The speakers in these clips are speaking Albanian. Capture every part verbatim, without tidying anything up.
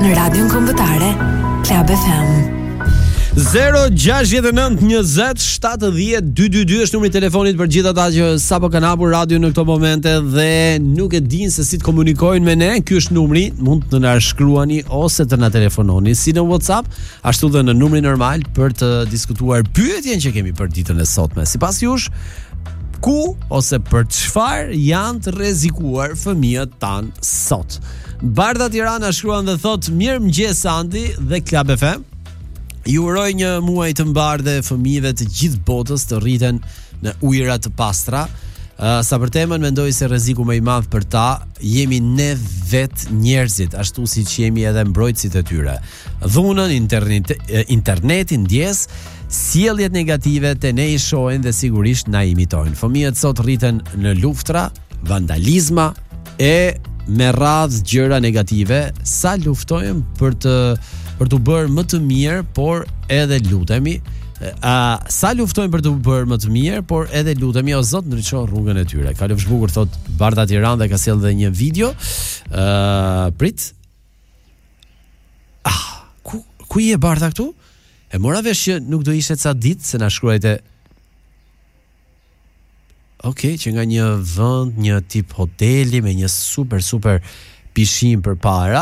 në radion kombëtare Club F M. zero gjasht nëntë njëzet shtatëdhjetë dyqindëdhjetë është numri i telefonit për gjithë ata që sapo kanë hapur radio në këto momente dhe nuk e dinë se si të komunikojnë me ne. Ky është numri, mund të na shkruani ose të na telefononi si në WhatsApp, ashtu dhe në numrin normal për të diskutuar pyetjen që kemi për ditën e sotme. Sipas jush, ku ose për çfarë janë të rrezikuar fëmijët tan sot? Bardha Tirana shkruan dhe thot: "Mirëmëngjes Andi dhe Club F M. Ju uroj një muaj të mbar dhe fëmijëve të gjithë botës të rriten në ujëra të pastra. Uh, sa për temën, mendoj se rreziku më i madh për ta jemi ne vetë njerëzit, ashtu siç jemi edhe mbrojtësit e tyre. Dhunën, internet, internetin, ndjes, sjelljet negative te ne i shohin dhe sigurisht na imitojnë. Fëmijët sot rriten në luftra, vandalizma e me radhë gjëra negative. Sa luftojmë për të për të bërë më të mirë, por edhe lutemi. A, sa luftojmë për të bërë më të mirë, por edhe lutemi, o Zot ndriço rrugën e tyre." Kalofsh bukur, thot Bardha Tiranë, dhe ka sjellë dhe një video. Uh, prit. Ah, ku ku je Bardha këtu? E mora vesh që nuk do ishte ca ditë se na shkruajte. Okej, okay, që nga një vend, një tip hoteli me një super super pishim përpara.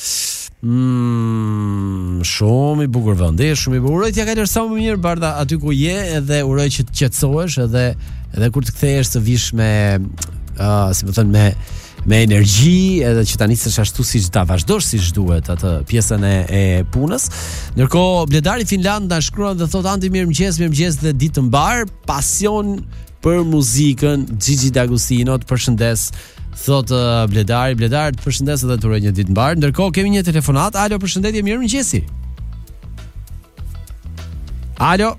Mm, shumë i bukur vendi, shumë i bukur. Uroj t'ja kalësh sa më mirë Bardha aty ku je, edhe uroj që të qetësohesh edhe edhe kur të kthehesh të vish me uh, si më thënë me me energji, edhe që ta nisësh ashtu siç ta vazhdosh siç duhet atë pjesën e, e punës. Ndërkohë Bledari Finland na shkruan dhe thot: "Andi, mirëmëngjes, mirëmëngjes dhe ditë të mbar, pasion për muzikën, Gigi D'Agostino, të përshëndes." Thot uh, Bledari, Bledar, të përshëndes dhe të uroj një ditë mbar. Ndërkohë kemi një telefonat. Alo, përshëndetje, mirëmëngjesi. Alo.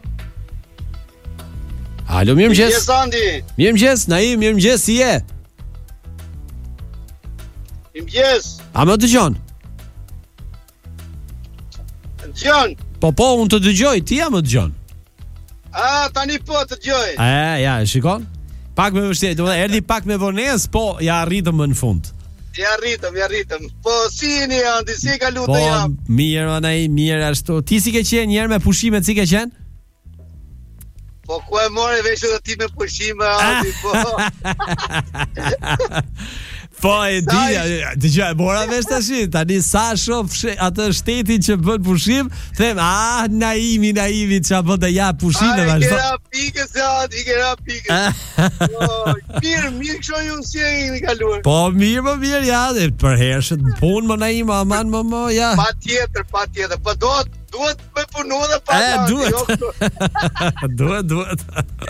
Alo, mirëmëngjes. Mirëmëngjes Andi. Mirëmëngjes, Naim, mirëmëngjes, si je? Mirëmëngjes. A më dëgjon? Dëgjon. Po po, unë të dëgjoj, ti a më dëgjon? A, tani po të dëgjoj. E, ja, shikon? Pak me vështirë, do të erdhi pak me vonesë, po ja arritëm më në fund. Ja arritëm, ja arritëm. Po si jeni Andi, si ka lutë po, jam? Po mirë, anaj, mirë ashtu. Ti si ke qenë një herë me pushimet, si ke qenë? Po ku e more vesh edhe ti me pushime Andi, po. Po e di, dëgjoj, mora vesh tash, tani sa shoh atë shtetin që bën pushim, them, ah, Naimi, Naimi, ç'a bën ja pushime vazhdo. Ai kera pikës, i kera pikës. Po, mirë, mirë kështu ju si jeni kaluar. Po mirë, më mirë, ja, për hershët punë më Naim, aman më më, ja. Patjetër, patjetër, po do duhet me punu dhe pa. E, duhet. duhet, duhet.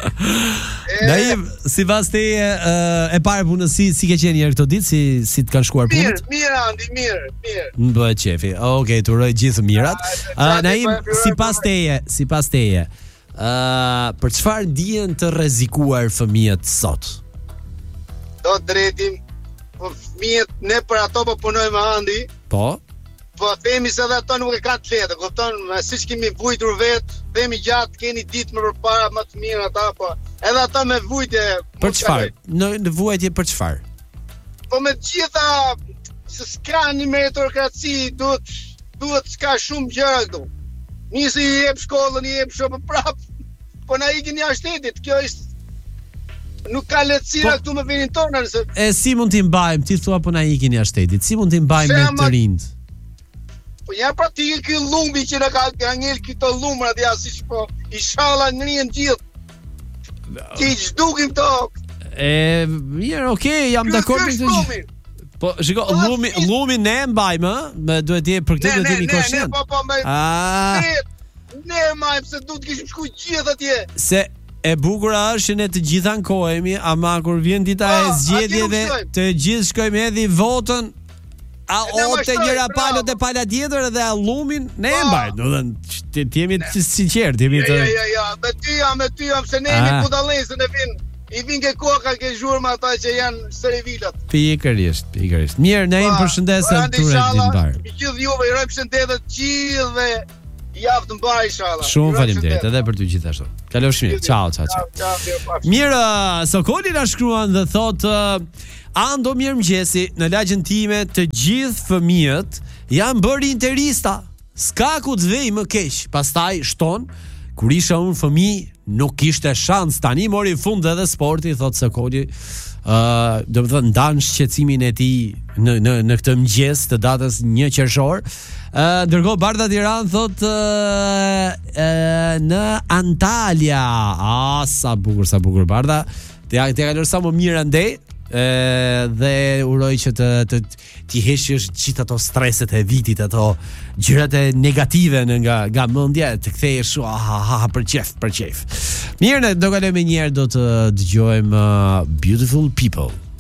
Naim, si pas te e, e pare punës, si, si ke qenë njërë këto ditë, si, si të kanë shkuar punët? Mirë, mirë, Andi, mirë, mirë. Më bëhet qefi, okej, okay, të uroj gjithë mirat. Uh, Naim, si pas teje, si pas teje, uh, për çfarë ndihen të rrezikuar fëmijët sot? Do drejtim, po fëmijët, ne për ato po punojmë Andi. Po? Po themi se edhe ato nuk e kanë të lehtë, kupton? Siç kemi vujtur vet, themi gjatë keni ditë më përpara më të mirë ata, po edhe ato me vujtje. Për çfarë? Në, në vujtje për çfarë? Po me gjitha se s'ka një meritokraci, duhet duhet s'ka shumë gjëra këtu. Nisi i jep shkollën, i jep shumë prap. Po na ikin jashtë shtetit, kjo është nuk ka lehtësira po, këtu me vendin tonë nëse. E si mund t'i mbajmë? Ti thua po na ikin jashtë shtetit. Si mund t'i mbajmë me të rinj? Po ja pratikë ky lumbi që na ka ngel këto lumra dia siç po inshallah ngrihen gjithë. Ti zhdukim to. E mirë, okay, jam dakord me këtë. Po shiko, lumi lumi ne mbajmë, me duhet të jetë për këtë duhet të jemi koshient. Ne po po me. Ne ne mbajmë se duhet të kishim shkuar gjithë atje. Se e bukur është që ne të gjithë ankohemi, ama kur vjen dita e zgjedhjeve, të gjithë shkojmë edhe votën. A o të njëra palët e pala tjetër edhe a lumin ne e mbajt, do të jemi të sinqert, jemi të... Ja, ja, ja, me ty jam, me ty jam, se ne jemi budalesën e vin, i vin ke koka, ke zhurma ata që janë sërivilat. Pikërisht, pikërisht. Mirë, ne im përshëndesem të rejtë din barë. I gjithë juve, i rojmë përshëndetet gjithë dhe javë të mbarë, inshallah. Shumë faleminderit, edhe për ty gjithashtu. Kalofsh mirë. Ciao, ciao, ciao. Mirë, Sokoli na shkruan dhe thotë Ando mirëmëngjesi, në lagjën time të gjithë fëmijët janë bërë interista. S'ka ku të vej më keq. Pastaj shton, kur isha unë fëmijë, nuk kishte shans. Tani mori fund edhe sporti, thot Sokoli. Uh, do të thënë ndan shqetësimin e tij në në në këtë mëngjes të datës një qershor. Uh, Ndërkohë Barda Tiran thot uh, uh, në Antalya. Ah, sa bukur, sa bukur Barda. Te te kalon sa më mirë andej. Ë dhe uroj që të të ti heqësh gjithë ato streset e vitit, ato gjërat e negative nga nga mendja, të kthehesh ha ha për çef, për çef. Mirë, ne do kalojmë një herë, do të dëgjojmë uh, Beautiful People.